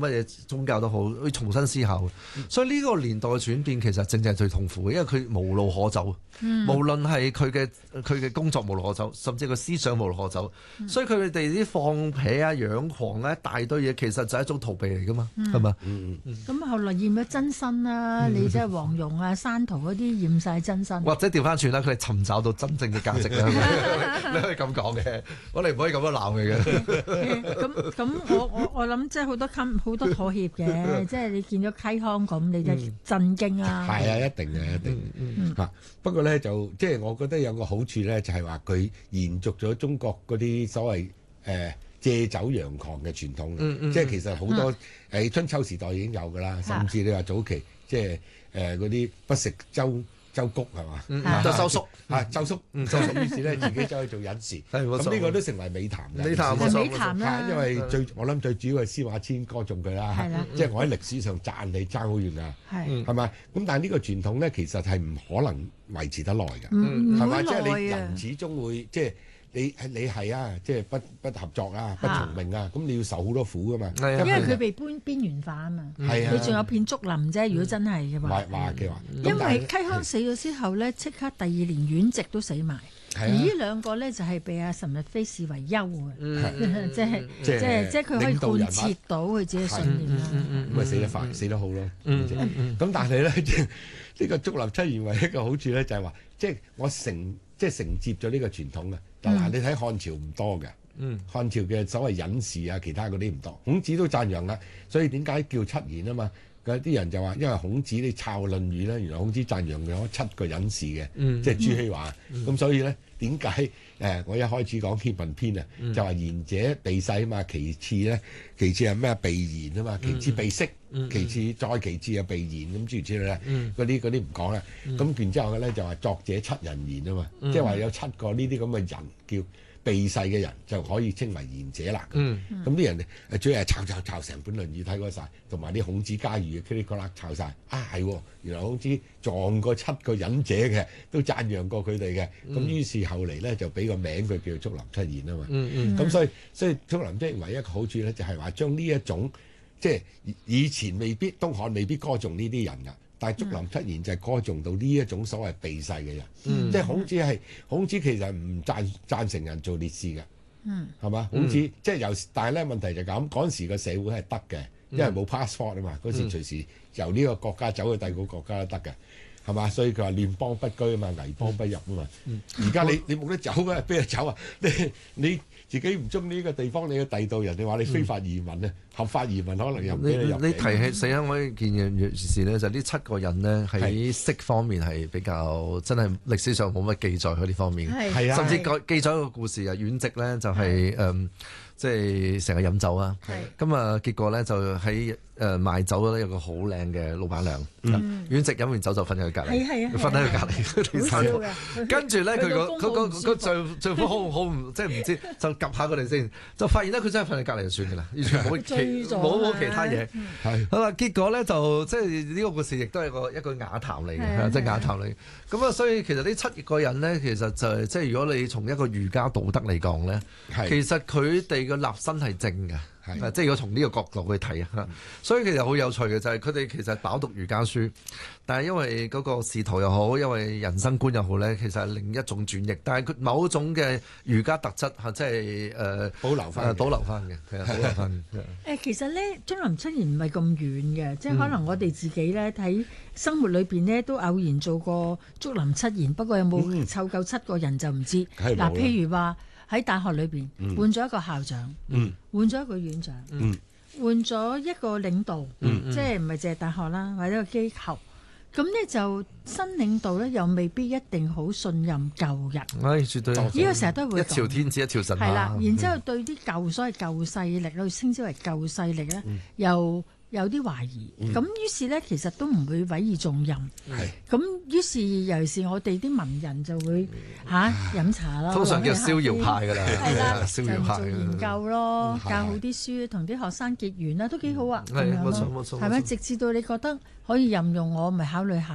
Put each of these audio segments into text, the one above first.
乜嘢宗教都好，要重新思考。所以呢個年代嘅轉變其實正正係最痛苦嘅，因為佢無路可走，無論係佢嘅工作無路可走，甚至佢思想無路可走。所以佢哋啲放屁啊、仰狂啊一大堆嘢，其實就係一種逃避嚟噶嘛，係嘛？ 咁後來驗咗真身啦，你即係黃蓉啊、山圖嗰啲驗晒真身， 或者調翻轉啦，佢哋尋找到真正嘅價值啦，你可以咁講嘅，我哋唔可以咁樣鬧佢嘅。 咁我諗即係好多妥協嘅，即係你見咗溪康咁，你就震驚啊！ 係啊，一定嘅，一定嚇。不過咧就即係我覺得有個好處咧，就係話佢延續咗中國嗰啲所謂借酒揚狂嘅傳統。即係其實好多喺春秋時代已經有㗎啦，甚至你話早期即係嗰啲不食周谷係嘛？ 就收縮周叔，於是咧自己走去做隱士。咁呢個都成為美談嘅。 美談美談啦， 因為我諗最主要係司馬遷歌頌佢啦。即係我喺歷史上讚你爭好遠㗎。係咪？咁但係呢個傳統咧，其實係唔可能維持得耐㗎。係咪？即係你人始終會即係。你係啊，即係不合作啊，不從命啊，咁你要受好多苦噶嘛。 因為佢被邊緣化啊嘛。係啊，你仲有片竹林啫。如果真係嘅話，因為溪康死咗之後咧，即刻第二年阮籍都死埋。而呢兩個咧就係被阿岑日飛視為優嘅，即係佢可以貫徹到佢自己嘅信念啦。 咁咪死得快，死得好咯。咁但係咧，呢個竹林七賢唯一個好處咧，就係話，即係我承接咗呢個傳統嘅。嗱，你睇漢朝唔多嘅，漢朝嘅所謂隱士啊，其他嗰啲唔多。孔子都讚揚啦，所以點解叫七賢啊嘛？嗰啲人就話，因為孔子你抄《論語》咧，原來孔子讚揚咗7個隱士嘅，即係朱熹話。咁所以咧，點解我一開始講憲文篇啊，就話賢者避世啊嘛，其次係咩避言啊嘛，其次避色，其次再其次係避言咁諸如此類咧，嗰啲唔講啦。咁然之後咧就話作者7人言啊嘛，即係話有7個呢啲咁嘅人叫避世嘅人就可以稱為賢者啦。咁啲人最係抄成本《論語》睇過晒，同埋啲孔子家語嘅噼里啪啦抄晒。係，原來孔子撞過7個隱者嘅，都讚揚過佢哋嘅。咁於是後嚟咧就俾個名佢叫竹林七賢啊嘛。咁所以竹林七賢唯一一個好處咧，就係話將呢一種即係以前東漢未必歌頌呢啲人㗎。但係竹林七賢就係歌頌到呢一種所謂避世嘅人。即係孔子其實唔贊成人做烈士嘅。係嘛？孔子即係但係咧問題就咁，嗰陣時個社會係得嘅，因為冇 passport 啊嘛，嗰時隨時由呢個國家走去第二個國家都得嘅，係嘛？所以佢話亂邦不居啊嘛，危邦不入啊嘛。而家你冇得走啊，邊度走啊？你自己唔中呢個地方，你去第二度，人哋話你非法移民啊，合法移民可能又唔俾你入境。 你提起死因，我呢件事呢，就呢7個人呢，喺色方面係比較真係歷史上冇乜記載佢呢方面，甚至記載一個故事啊，阮籍呢就係即係成日飲酒啊，咁啊結果咧就喺賣酒咧有個好靚嘅老闆娘，阮籍飲完酒就瞓喺佢隔離，瞓喺佢隔離，跟住咧佢個丈夫好唔即係唔知就及下佢哋先，就發現咧佢真係瞓喺隔離就算㗎啦，完全冇其他嘢。好啦，結果咧就即係呢個故事亦都係一個雅談嚟嘅，即係雅談嚟。咁啊，所以其實呢7個人咧，其實就係即係如果你從一個儒家道德嚟講咧，其實佢哋個立身係正嘅，即係如果從呢個角度去睇啊，所以其實好有趣嘅就係佢哋其實飽讀儒家書，但係因為嗰個仕途又好，因為人生觀又好咧，其實係另一種轉譯，但係佢某種嘅儒家特質即係保留翻嘅， 保留翻嘅。 其實咧，竹林七賢唔係咁遠嘅，即係可能我哋自己咧喺生活裏邊咧都偶然做過竹林七賢，不過有冇湊夠7個人就唔知。嗱，譬如話。喺大學裏邊換咗一個校長，換咗一個院長，換咗一個領導，即係唔係淨係大學啦，或者個機構。咁呢就新領導咧又未必一定好信任舊人。 絕對呢個成日都會一朝天子一朝臣下。 係啦，然之後對啲所謂舊勢力咧，稱之為舊勢力咧，又有啲懷疑，咁於是咧其實都唔會委以重任。咁於是尤其是我哋啲文人就會飲茶咯， 通常叫逍遙派㗎啦， 係啦， 逍遙派做研究咯，教好啲書，同啲學生結緣啦，都幾好啊。 係冇錯冇錯， 係咪？直至到你覺得可以任用我，咪考慮下。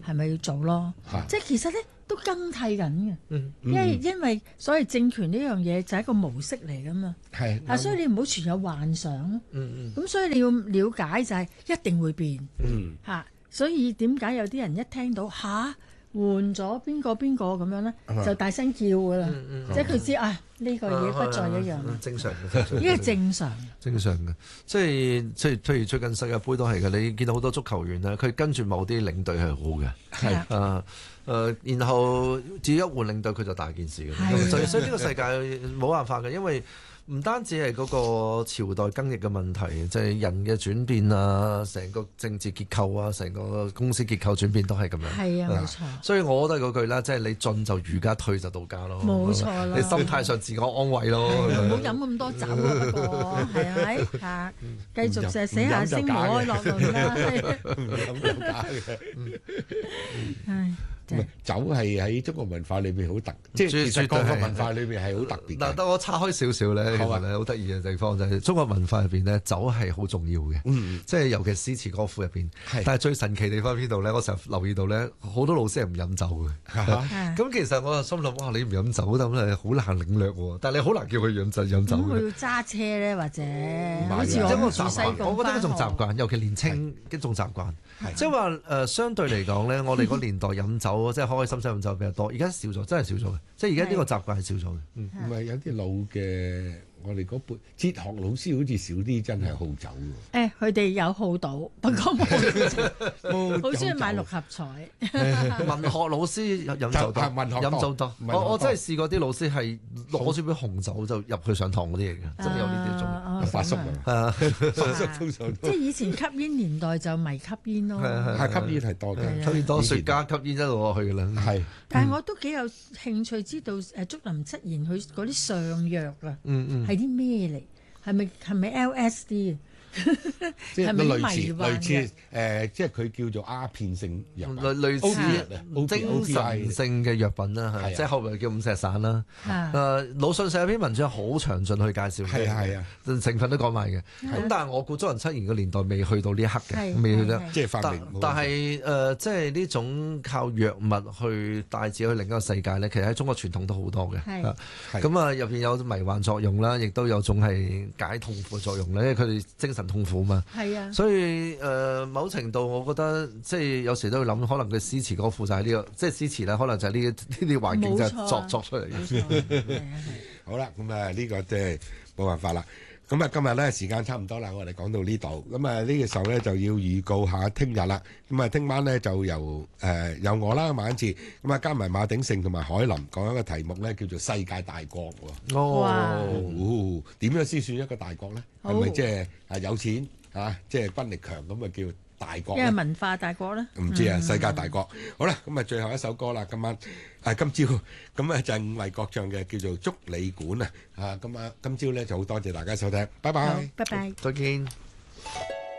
係咪要做咯？即係其實咧都更替緊嘅，因為所謂政權呢樣嘢就係一個模式嚟噶嘛。係所以你唔好存有幻想咯。咁所以你要了解就係一定會變。所以點解有啲人一聽到換咗邊個咁樣咧，就大聲叫噶啦，即係佢知呢個嘢不再一樣。 正常嘅， 呢個正常。正常嘅，即係譬如最近世界盃都係嘅，你見到好多足球員咧，佢跟住某啲領隊係好嘅，然後只一換領隊佢就大件事嘅，所以呢個世界冇辦法嘅，因為唔單止係嗰個朝代更易嘅問題，即係人嘅轉變啊，成個政治結構啊，成個公司結構轉變都係咁樣。係啊，冇錯。所以我都係嗰句啦，即係你進就儒家，退就道家咯。冇錯啦。你心態上自我安慰咯。唔好飲咁多酒啊，不過係咪繼續就寫下星河哀樂論啦。飲就假嘅。 酒係喺中國文化裏邊好特，即係其實各個文化裏邊係好特別。 嗱，得我岔開少少咧，其實咧好得意嘅地方就係中國文化入邊咧，酒係好重要嘅。即係尤其詩詞歌賦入邊。但係最神奇地方邊度咧？我成日留意到咧，好多老師係唔飲酒嘅。咁其實我就心諗，哇！你唔飲酒咁係好難領略喎。但係你好難叫佢飲酒嘅。 咁佢要揸車咧，或者好似我住西貢， 我覺得一種習慣，尤其年青一種習慣。即係話相對嚟講咧，我哋嗰年代飲酒。即係開開心心飲酒比較多，而家少咗，真係少咗嘅。即係而家呢個習慣係少咗嘅。 唔係有啲老嘅，我哋嗰輩哲學老師好似少啲，真係好酒喎。 佢哋有好賭，不過冇好中意買六合彩。 文學老師飲酒多，飲酒多。我真係試過啲老師係攞住杯紅酒就入去上堂嗰啲嚟嘅，真係有呢啲種發叔啊，發叔通常即係以前吸煙年代就迷吸煙咯， 係吸煙係多嘅， 吸煙多，雪茄吸煙一路落去㗎啦。係， 但係我都幾有興趣知道竹林七賢佢嗰啲上藥啊，係啲咩嚟？係咪 LSD？ 即係類似即係佢叫做鴉片性藥品， 類似精神性嘅藥品啦，即係後來叫五石散啦。魯迅寫篇文章好詳盡去介紹，係啊，成分都講埋嘅。咁但係我估竹林七賢嘅年代未去到呢一刻嘅，未去到，即係發明。但係即係呢種靠藥物去帶自己去另一個世界咧，其實喺中國傳統都好多嘅。咁啊，入邊有迷幻作用啦，亦都有種係解痛苦作用咧，因為佢哋精神痛苦嘛，所以某程度我覺得即係有時都會諗，可能佢詩詞歌賦就係呢個，即係詩詞咧，可能就係呢啲環境就係作出嚟嘅。 好啦，咁啊呢個即係冇辦法啦。咁啊今日咧時間差唔多啦，我哋講到呢度。咁啊呢個時候咧就要預告下聽日啦。咁啊聽晚咧就由我啦馬恩賜，咁啊加埋馬鼎盛同埋海林講一個題目咧叫做世界大國喎。點樣先算一個大國咧？係咪即係有錢即係軍力強咁啊叫大國？ 因為文化大國咧？ 唔知啊，世界大國。好啦，咁啊最後一首歌啦，今朝咁啊就係伍衛國唱嘅叫做《竹里館》啊。咁啊今朝咧就好多謝大家收聽，拜拜， 拜拜， 再見。